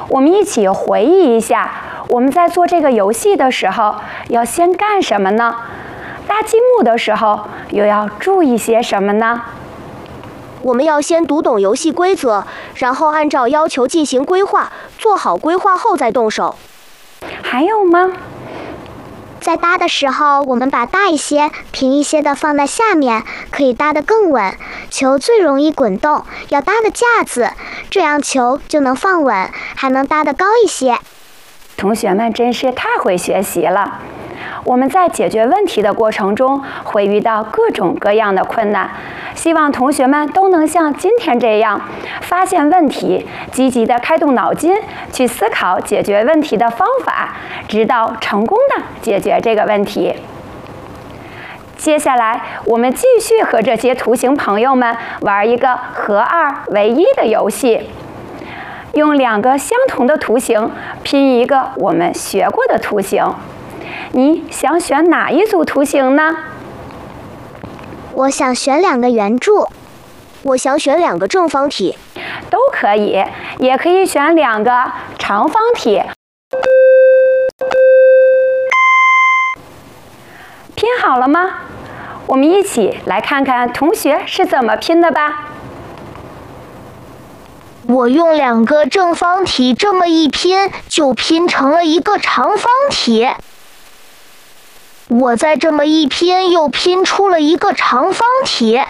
我们一起回忆一下，我们在做这个游戏的时候要先干什么呢？搭积木的时候又要注意些什么呢？ 我们要先读懂游戏规则，然后按照要求进行规划，做好规划后再动手。 还有吗？ 在搭的时候，我们把大一些、平一些的放在下面，可以搭得更稳。球最容易滚动，要搭的架子，这样球就能放稳，还能搭得高一些。 同学们真是太会学习了。我们在解决问题的过程中会遇到各种各样的困难，希望同学们都能像今天这样发现问题，积极地开动脑筋去思考解决问题的方法，直到成功地解决这个问题。接下来我们继续和这些图形朋友们玩一个合二为一的游戏，用2个相同的图形拼一个我们学过的图形。你想选哪一组图形呢？ 我想选2个圆柱。 我想选2个正方体。 都可以，也可以选2个长方体。拼好了吗？我们一起来看看同学是怎么拼的吧。 我用2个正方体这么一拼，就拼成了一个长方体。我再这么一拼，又拼出了一个长方体。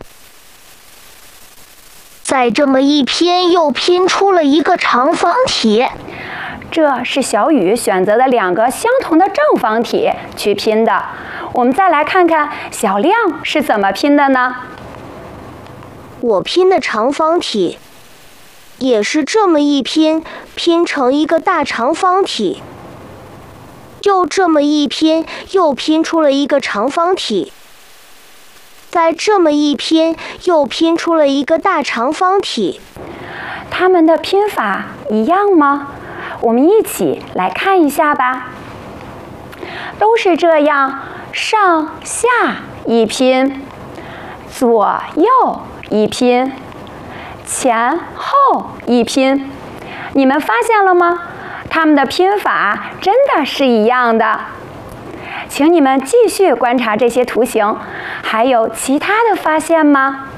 再这么一拼，又拼出了一个长方体。 这是小雨选择的2个相同的正方体去拼的。我们再来看看小亮是怎么拼的呢？ 我拼的长方体也是这么一拼，拼成一个大长方体。又这么一拼，又拼出了一个长方体。再这么一拼，又拼出了一个大长方体。 它们的拼法一样吗？我们一起来看一下吧。都是这样，上下一拼，左右一拼，前后一拼。你们发现了吗？它们的拼法真的是一样的。请你们继续观察这些图形，还有其他的发现吗？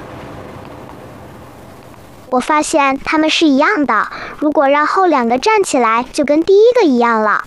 我发现它们是一样的，如果让后2个站起来，就跟第1个一样了。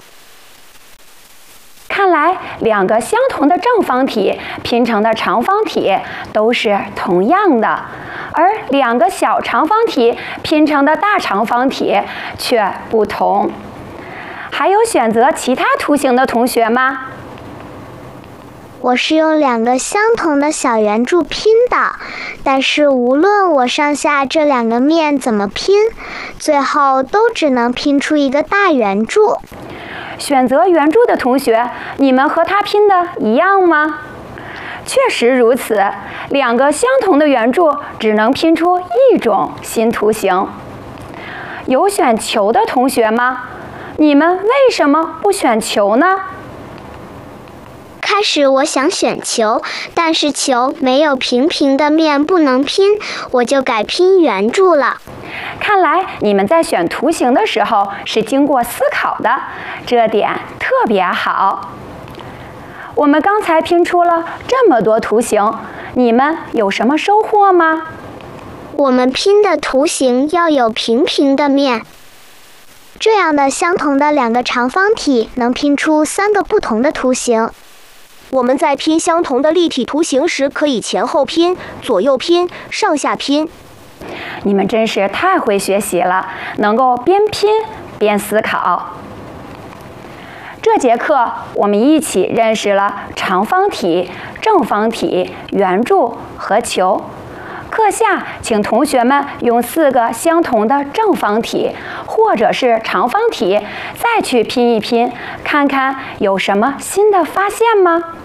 看来2个相同的正方体拼成的长方体都是同样的，而2个小长方体拼成的大长方体却不同。还有选择其他图形的同学吗？ 我是用2个相同的小圆柱拼的，但是无论我上下这2个面怎么拼，最后都只能拼出一个大圆柱。 选择圆柱的同学，你们和他拼的一样吗？确实如此，2个相同的圆柱只能拼出一种新图形。有选球的同学吗？你们为什么不选球呢？ 开始我想选球，但是球没有平平的面不能拼，我就改拼圆柱了。 看来你们在选图形的时候是经过思考的，这点特别好。我们刚才拼出了这么多图形，你们有什么收获吗？ 我们拼的图形要有平平的面，这样的相同的2个长方体能拼出3个不同的图形。 我们在拼相同的立体图形时，可以前后拼、左右拼、上下拼。 你们真是太会学习了，能够边拼边思考。这节课我们一起认识了长方体、正方体、圆柱和球。课下请同学们用4个相同的正方体或者是长方体再去拼一拼，看看有什么新的发现吗？